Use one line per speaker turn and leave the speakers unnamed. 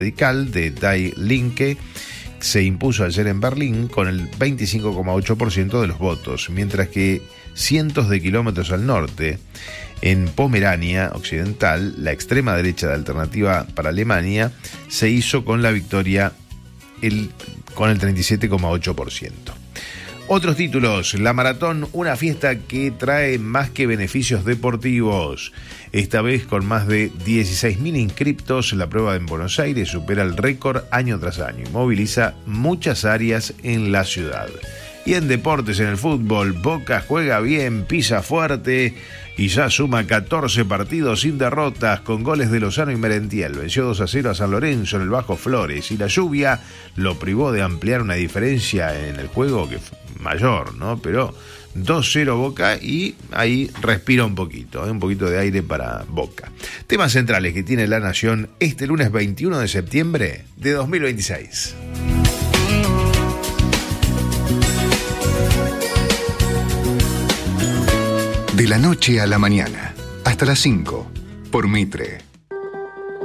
radical de Die Linke se impuso ayer en Berlín con el 25,8% de los votos, mientras que cientos de kilómetros al norte, en Pomerania Occidental, la extrema derecha de Alternativa para Alemania se hizo con la victoria con el 37,8%. Otros títulos: la maratón, una fiesta que trae más que beneficios deportivos. Esta vez con más de 16.000 inscriptos, la prueba en Buenos Aires supera el récord año tras año y moviliza muchas áreas en la ciudad. Y en deportes, en el fútbol, Boca juega bien, pisa fuerte y ya suma 14 partidos sin derrotas, con goles de Lozano y Merentiel. Venció 2-0 a San Lorenzo en el Bajo Flores, y la lluvia lo privó de ampliar una diferencia en el juego que fue mayor, ¿no? Pero 2-0 Boca, y ahí respira un poquito de aire para Boca. Temas centrales que tiene La Nación este lunes 21 de septiembre de 2026.
De la noche a la mañana, hasta las 5, por Mitre.